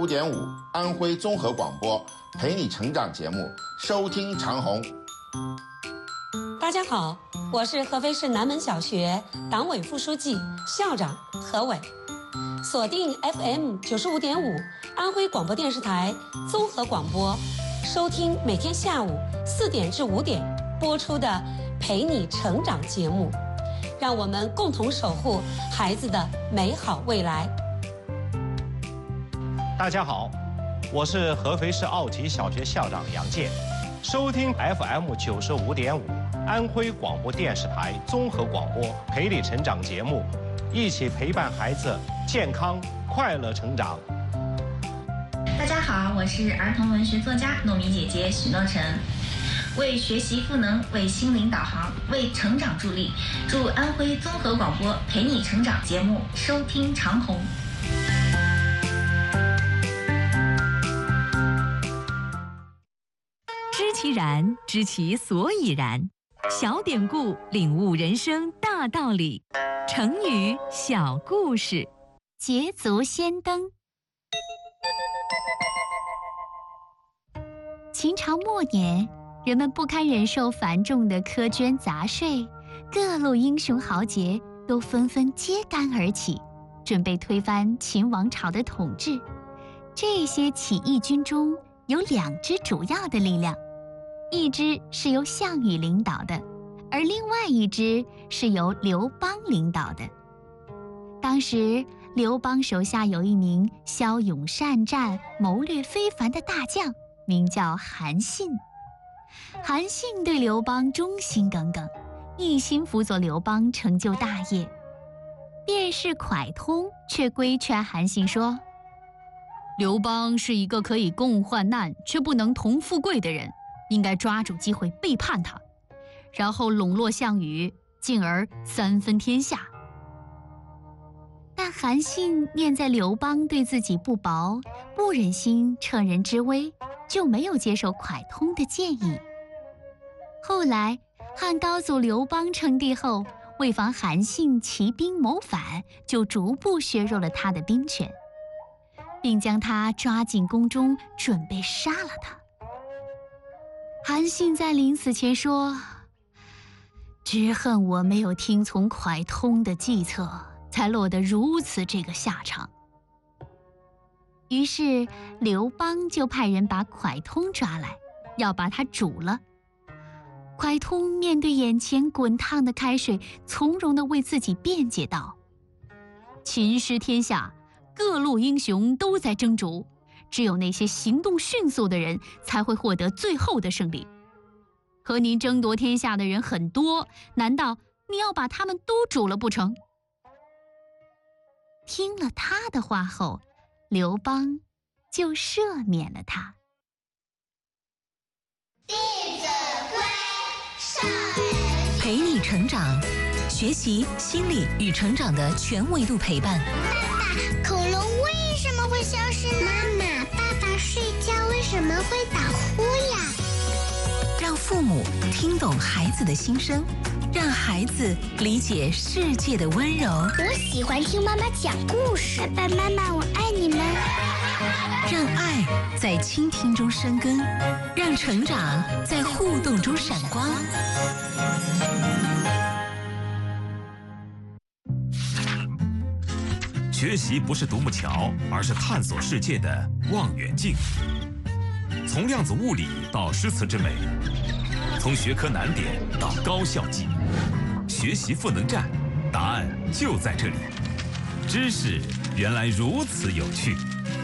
95.5安徽综合广播陪你成长节目，收听长虹。 大家好，我是合肥市南门小学党委副书记、校长何伟。锁定 FM 95.5安徽广播电视台综合广播，收听每天下午4点至5点播出的陪你成长节目，让我们共同守护孩子的美好未来。 大家好，我是合肥市奥体小学校长杨健。收听 FM 95.5安徽广播电视台综合广播陪你成长节目，一起陪伴孩子健康快乐成长。 大家好，我是儿童文学作家糯米姐姐许诺晨。为学习赋能，为心灵导航，为成长助力，祝安徽综合广播陪你成长节目收听长虹。 知其然，知其所以然。小典故，领悟人生大道理。成语小故事，捷足先登。秦朝末年，人们不堪忍受繁重的苛捐杂税，各路英雄豪杰都纷纷揭竿而起，准备推翻秦王朝的统治。这些起义军中有2支主要的力量，一支是由项羽领导的，而另外一支是由刘邦领导的。当时刘邦手下有一名骁勇善战、谋略非凡的大将，名叫韩信。韩信对刘邦忠心耿耿，一心辅佐刘邦成就大业。便是蒯通却规劝韩信说，刘邦是一个可以共患难却不能同富贵的人，应该抓住机会背叛他，然后笼络项羽，进而3分天下。但韩信念在刘邦对自己不薄，不忍心乘人之危，就没有接受蒯通的建议。后来汉高祖刘邦称帝后，为防韩信起兵谋反，就逐步削弱了他的兵权，并将他抓进宫中，准备杀了他。韩信在临死前说，只恨我没有听从蒯通的计策，才落得如此这个下场。于是刘邦就派人把蒯通抓来，要把他煮了。蒯通面对眼前滚烫的开水，从容地为自己辩解道，秦失天下，各路英雄都在争逐，只有那些行动迅速的人才会获得最后的胜利。和您争夺天下的人很多，难道你要把他们都煮了不成？听了他的话后，刘邦就赦免了他。 弟子规，上人陪你成长，学习心理与成长的全维度陪伴。 爸爸，恐龙为什么会消失呢？妈妈，爸爸睡觉为什么会打呼呀？ 让父母听懂孩子的心声，让孩子理解世界的温柔。 我喜欢听妈妈讲故事。爸爸妈妈，我爱你们。 让爱在倾听中生根，让成长在互动中闪光。 学习不是独木桥，而是探索世界的望远镜。从量子物理到诗词之美，从学科难点到高效记，学习赋能站，答案就在这里。知识原来如此有趣。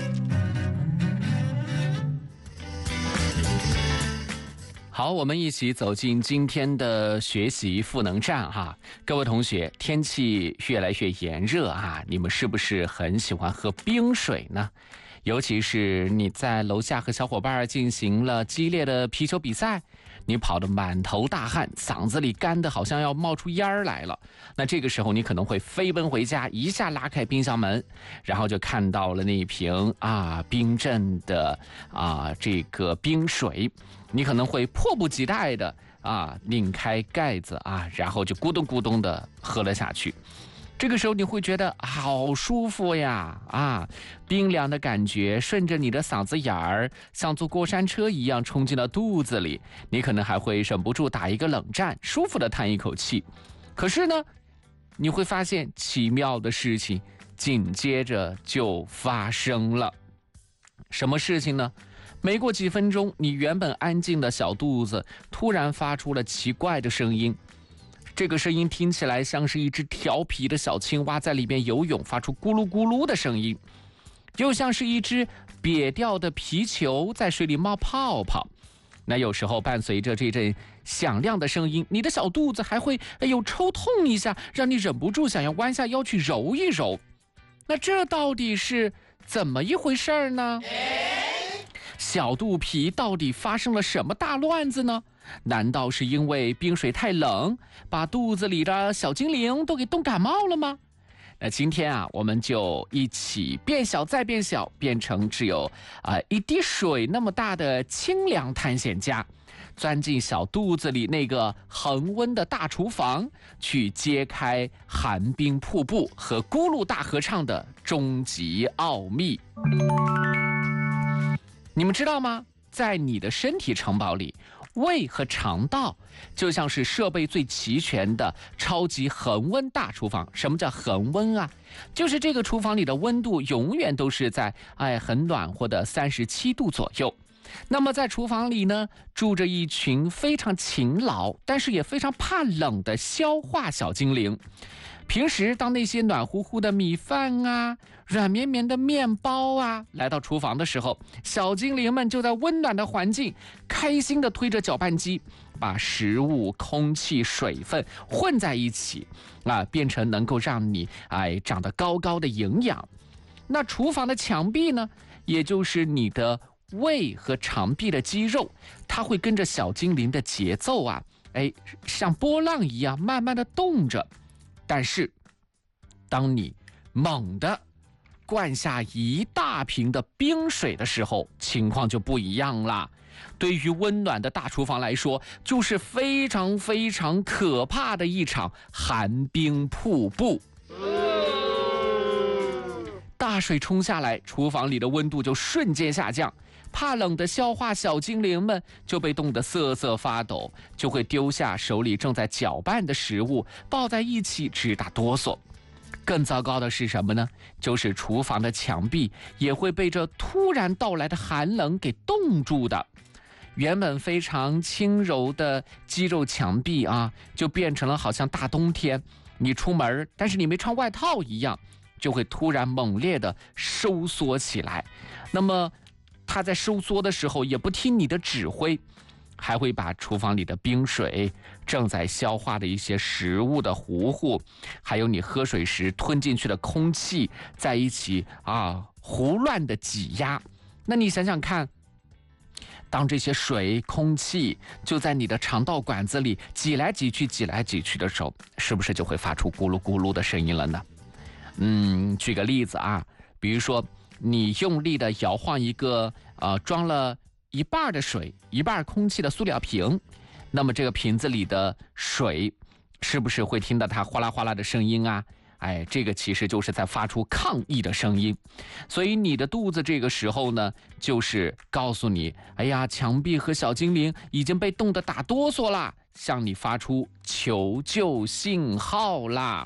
好，我们一起走进今天的学习赋能站哈。各位同学，天气越来越炎热啊，你们是不是很喜欢喝冰水呢？尤其是你在楼下和小伙伴进行了激烈的皮球比赛，你跑得满头大汗，嗓子里干得好像要冒出烟儿来了。那这个时候你可能会飞奔回家，一下拉开冰箱门，然后就看到了那一瓶冰镇的这个冰水，你可能会迫不及待的拧开盖子然后就咕咚咕咚的喝了下去。 这个时候你会觉得好舒服呀啊！冰凉的感觉顺着你的嗓子眼儿，像坐过山车一样冲进了肚子里，你可能还会忍不住打一个冷战，舒服的叹一口气。可是呢，你会发现奇妙的事情紧接着就发生了。什么事情呢？没过几分钟，你原本安静的小肚子突然发出了奇怪的声音。这个声音听起来像是一只调皮的小青蛙在里面游泳，发出咕噜咕噜的声音，又像是一只瘪掉的皮球在水里冒泡泡。那有时候伴随着这阵响亮的声音，你的小肚子还会抽痛一下，让你忍不住想要弯下腰去揉一揉。那这到底是怎么一回事呢？小肚皮到底发生了什么大乱子呢？难道是因为冰水太冷，把肚子里的小精灵都给冻感冒了吗？那今天啊，我们就一起变小再变小，变成只有一滴水那么大的清凉探险家，钻进小肚子里那个恒温的大厨房，去揭开寒冰瀑布和咕噜大合唱的终极奥秘。你们知道吗？在你的身体城堡里，胃和肠道就像是设备最齐全的超级恒温大厨房。什么叫恒温啊？就是这个厨房里的温度永远都是在很暖和的37度左右。那么在厨房里呢，住着一群非常勤劳但是也非常怕冷的消化小精灵。平时当那些暖乎乎的米饭啊，软绵绵的面包啊来到厨房的时候，小精灵们就在温暖的环境开心地推着搅拌机，把食物、空气、水分混在一起变成能够让你长得高高的营养。那厨房的墙壁呢，也就是你的胃和肠壁的肌肉，它会跟着小精灵的节奏像波浪一样慢慢地动着。但是当你猛地灌下一大瓶的冰水的时候，情况就不一样啦。对于温暖的大厨房来说，就是非常非常可怕的一场寒冰瀑布。大水冲下来，厨房里的温度就瞬间下降，怕冷的消化小精灵们就被冻得瑟瑟发抖，就会丢下手里正在搅拌的食物，抱在一起直打哆嗦。更糟糕的是什么呢？就是厨房的墙壁也会被这突然到来的寒冷给冻住的。原本非常轻柔的肌肉墙壁就变成了好像大冬天你出门但是你没穿外套一样，就会突然猛烈的收缩起来。那么它在收缩的时候也不听你的指挥，还会把厨房里的冰水、正在消化的一些食物的糊糊，还有你喝水时吞进去的空气在一起胡乱的挤压。那你想想看，当这些水、空气就在你的肠道管子里挤来挤去、挤来挤去的时候，是不是就会发出咕噜咕噜的声音了呢？举个例子比如说你用力的摇晃一个装了一半的水、一半空气的塑料瓶，那么这个瓶子里的水是不是会听到它哗啦哗啦的声音啊？这个其实就是在发出抗议的声音。所以你的肚子这个时候呢，就是告诉你，墙壁和小精灵已经被冻得打哆嗦啦，向你发出求救信号啦。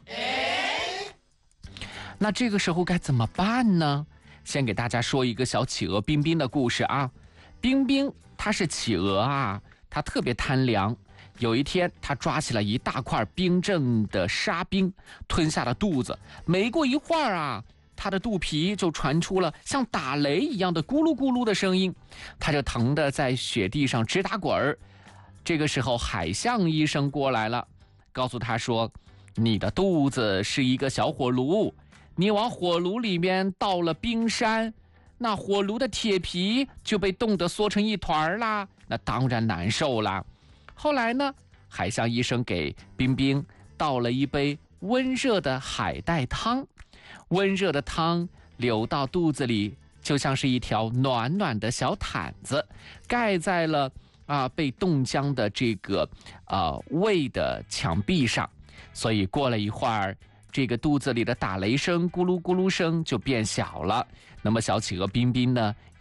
那这个时候该怎么办呢？先给大家说一个小企鹅冰冰的故事冰冰它是企鹅它特别贪凉。有一天它抓起了一大块冰镇的沙冰，吞下了肚子。没过一会儿它的肚皮就传出了像打雷一样的咕噜咕噜的声音，它就疼得在雪地上直打滚儿。这个时候海象医生过来了，告诉他说，你的肚子是一个小火炉，你往火炉里面倒了冰山，那火炉的铁皮就被冻得缩成一团啦，那当然难受啦。后来呢，海象医生给冰冰倒了一杯温热的海带汤，温热的汤流到肚子里，就像是一条暖暖的小毯子，盖在了被冻僵的这个胃的墙壁上。所以过了一会儿， 这个肚子里的打雷声、咕噜咕噜声就变小了。那么小企鹅彬彬呢，